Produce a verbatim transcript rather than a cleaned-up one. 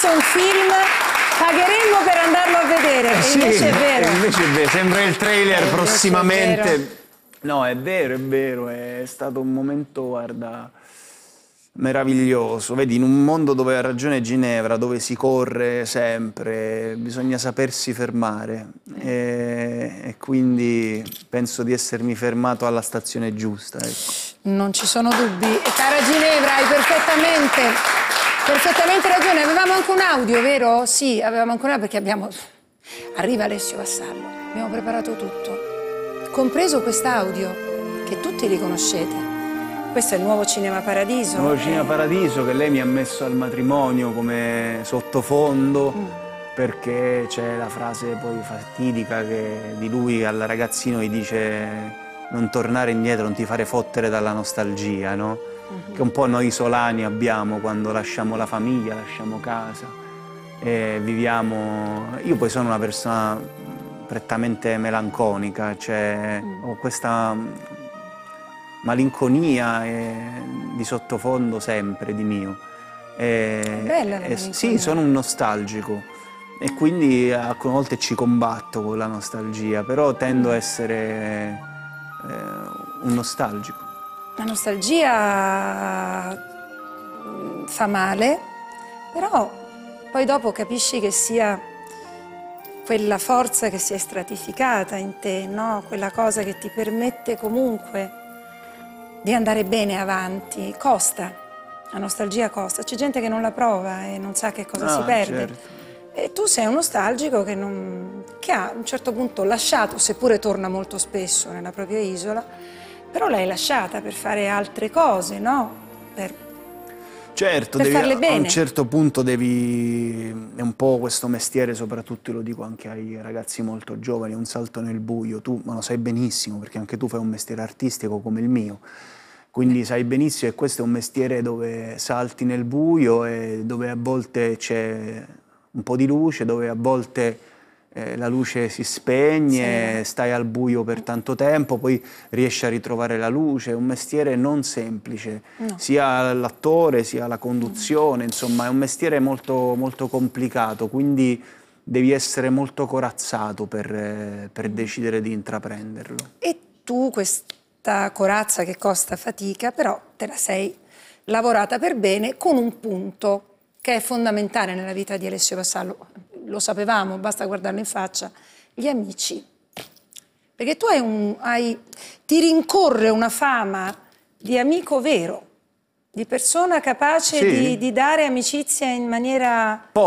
promesso un film, pagheremmo per andarlo a vedere, e sì, invece è vero. Invece è vero, sembra il trailer Eh, prossimamente. è No, è vero, è vero, è stato un momento, guarda, meraviglioso. Vedi, in un mondo dove ha ragione Ginevra, dove si corre sempre, bisogna sapersi fermare. E, e quindi penso di essermi fermato alla stazione giusta, ecco. Non ci sono dubbi. E cara Ginevra, hai perfettamente, perfettamente ragione. Avevamo anche un audio, vero? Sì, avevamo anche un audio perché abbiamo... Arriva Alessio Vassallo, abbiamo preparato tutto, compreso quest'audio che tutti riconoscete. Questo è il nuovo Cinema Paradiso. Il nuovo Cinema Paradiso che lei mi ha messo al matrimonio come sottofondo, mm. perché c'è la frase poi fatidica che di lui al ragazzino gli dice non tornare indietro, non ti fare fottere dalla nostalgia, no? Mm-hmm. Che un po' noi isolani abbiamo quando lasciamo la famiglia, lasciamo casa e viviamo... Io poi sono una persona prettamente melanconica, cioè mm. ho questa malinconia e di sottofondo sempre, di mio. E, bella la e, malinconia. Sì, sono un nostalgico e quindi a volte ci combatto con la nostalgia, però tendo a essere eh, un nostalgico. La nostalgia fa male, però poi dopo capisci che sia quella forza che si è stratificata in te, no? Quella cosa che ti permette comunque di andare bene avanti. Costa, la nostalgia costa, c'è gente che non la prova e non sa che cosa ah, si perde. Certo. E tu sei un nostalgico che, non, che ha a un certo punto lasciato, seppure torna molto spesso nella propria isola, però l'hai lasciata per fare altre cose, no? Per, certo, per devi, farle bene. A un certo punto devi, è un po' questo mestiere, soprattutto lo dico anche ai ragazzi molto giovani, un salto nel buio, tu ma lo sai benissimo perché anche tu fai un mestiere artistico come il mio. Quindi sai benissimo che questo è un mestiere dove salti nel buio e dove a volte c'è un po' di luce, dove a volte eh, la luce si spegne, sì. Stai al buio per tanto tempo, poi riesci a ritrovare la luce. È un mestiere non semplice, no. Sia l'attore sia la conduzione, mm. insomma è un mestiere molto, molto complicato, quindi devi essere molto corazzato per, eh, per mm. decidere di intraprenderlo. E tu questo... corazza che costa fatica, però te la sei lavorata per bene con un punto che è fondamentale nella vita di Alessio Vassallo. Lo sapevamo, basta guardarlo in faccia, gli amici. Perché tu hai un, hai, ti rincorre una fama di amico vero, di persona capace sì. di, di dare amicizia in maniera...